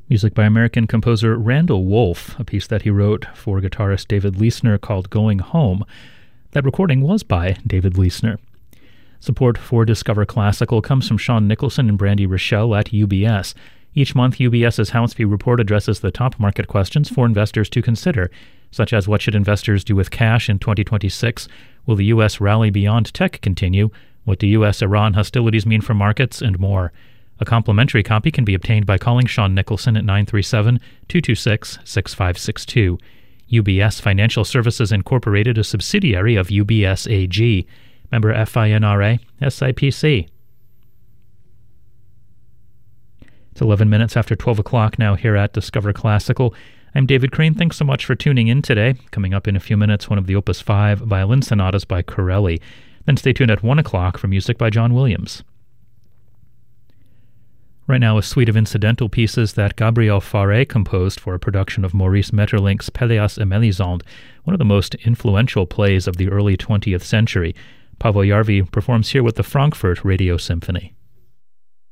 Music by American composer Randall Wolf, a piece that he wrote for guitarist David Leisner called Going Home. That recording was by David Leisner. Support for Discover Classical comes from Sean Nicholson and Brandy Rochelle at UBS. Each month, UBS's House View Report addresses the top market questions for investors to consider, such as what should investors do with cash in 2026, will the U.S. rally beyond tech continue, what do U.S.-Iran hostilities mean for markets, and more. A complimentary copy can be obtained by calling Sean Nicholson at 937-226-6562. UBS Financial Services Incorporated, a subsidiary of UBS AG. Member FINRA, SIPC. It's 11 minutes after 12 o'clock now here at Discover Classical. I'm David Crane. Thanks so much for tuning in today. Coming up in a few minutes, one of the Opus 5 violin sonatas by Corelli. Then stay tuned at 1 o'clock for music by John Williams. Right now, a suite of incidental pieces that Gabriel Fauré composed for a production of Maurice Maeterlinck's Pelléas et Mélisande, one of the most influential plays of the early 20th century. Paavo Järvi performs here with the Frankfurt Radio Symphony.